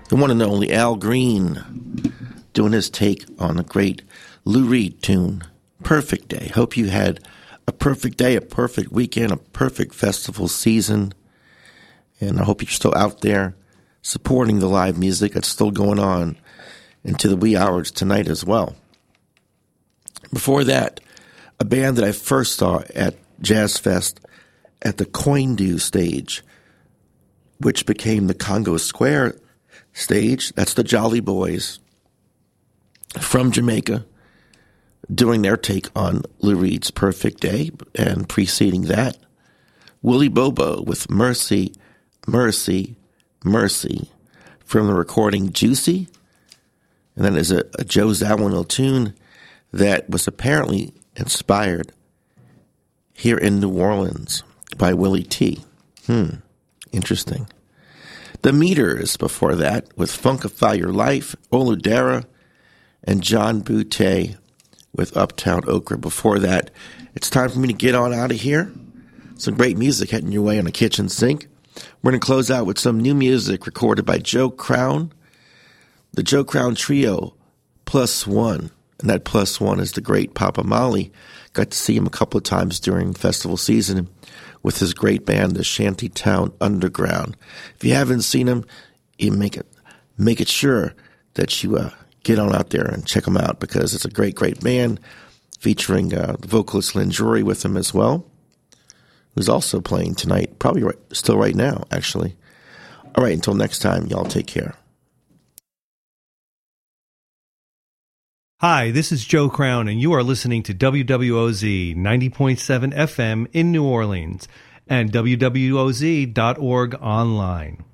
The one and only Al Green doing his take on the great Lou Reed tune, Perfect Day. Hope you had a perfect day, a perfect weekend, a perfect festival season. And I hope you're still out there supporting the live music that's still going on into the wee hours tonight as well. Before that, a band that I first saw at Jazz Fest at the Koindu stage, which became the Congo Square stage. That's the Jolly Boys from Jamaica doing their take on Lou Reed's Perfect Day, and preceding that, Willie Bobo with Mercy, Mercy, Mercy from the recording Juicy. And that is a Joe Zawinul tune that was apparently inspired here in New Orleans by Willie T. Interesting. The Meters before that with Funkify Your Life, Oludera, and John Butte with Uptown Okra. Before that, it's time for me to get on out of here. Some great music heading your way on the kitchen sink. We're going to close out with some new music recorded by Joe Crown, the Joe Crown Trio, Plus One. And that Plus One is the great Papa Molly. Got to see him a couple of times during festival season with his great band, the Shantytown Underground. If you haven't seen him, you make it sure that you get on out there and check him out, because it's a great, great band featuring the vocalist Lynn Drury with him as well, who's also playing tonight, probably still right now, actually. All right, until next time, y'all take care. Hi, this is Joe Crown, and you are listening to WWOZ 90.7 FM in New Orleans and WWOZ.org online.